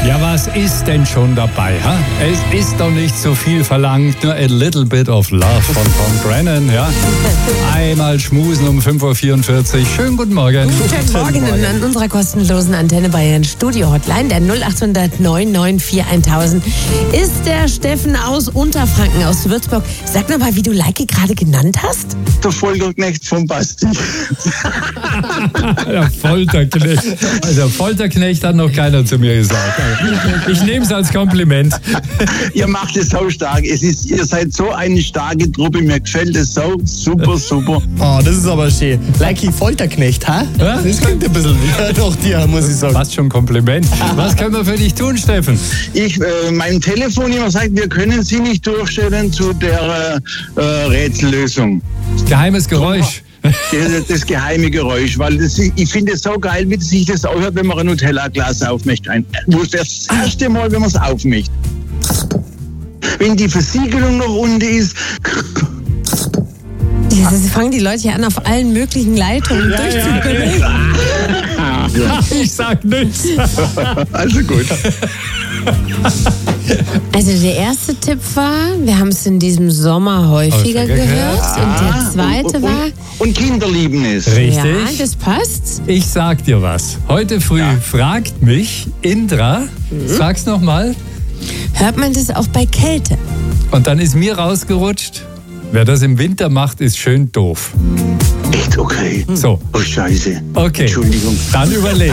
Ja, was ist denn schon dabei? Ha? Es ist doch nicht so viel verlangt, nur a little bit of love von Tom Brennan. Ja? Einmal schmusen um 5.44 Uhr. Schönen guten Morgen. Guten Morgen an unserer kostenlosen Antenne Bayern Studio Hotline, der 0800 994 1000, ist der Steffen aus Unterfranken, aus Würzburg. Sag noch mal, wie du Leike gerade genannt hast. Der Folterknecht von Basti. Der Folterknecht. Also Folterknecht hat noch keiner zu mir gesagt. Ich nehme es als Kompliment. Ihr macht es so stark. Ihr seid so eine starke Truppe. Mir gefällt es so super, super. Oh, das ist aber schön. Leiki Folterknecht, ha? Ja? Das klingt ein bisschen wie doch dir, muss ich sagen. Fast schon Kompliment. Was können wir für dich tun, Steffen? Mein Telefon immer sagt, wir können Sie nicht durchstellen zu der Rätsellösung. Geheimes Geräusch. Das geheime Geräusch, weil ich finde es so geil, wie sich das anhört, wenn man ein Nutella-Glas aufmischt. Das erste Mal, wenn man es aufmischt. Wenn die Versiegelung noch unten ist. Sie fangen die Leute ja an, auf allen möglichen Leitungen durchzubringen. Ich sag nichts. Also gut. Also der erste Tipp war, wir haben es in diesem Sommer häufiger gehört. Und der zweite war... Und Kinder lieben es. Richtig. Ja, das passt. Ich sag dir was. Heute früh fragt mich Indra, sag's nochmal, Hört man das auch bei Kälte? und dann ist mir rausgerutscht, wer das im Winter macht, ist schön doof. Echt okay. So, Oh Scheiße. okay. Entschuldigung. Dann überleg.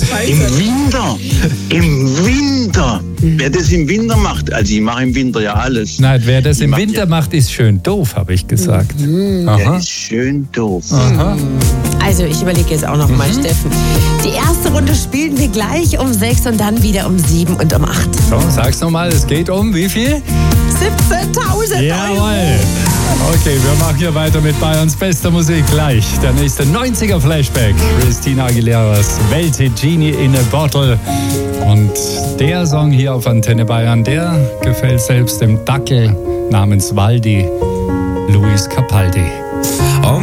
Im Winter. Wer das im Winter macht, also ich mache im Winter ja alles. Nein, wer das Ich im mach Winter ja- macht, ist schön doof, habe ich gesagt. Der Aha. ist schön doof. Aha. Also ich überlege jetzt auch noch mal, Steffen. Die erste Runde spielen wir gleich um 6 und dann wieder um 7 und um 8. So, sag's nochmal, es geht um wie viel? 17.000 Jawohl. Okay, wir machen hier weiter mit Bayerns bester Musik gleich. Der nächste 90er Flashback. Christina Aguileras Welt-Hit Genie in a Bottle. Und der Song hier auf Antenne Bayern, der gefällt selbst dem Dackel namens Waldi, Luis Capaldi.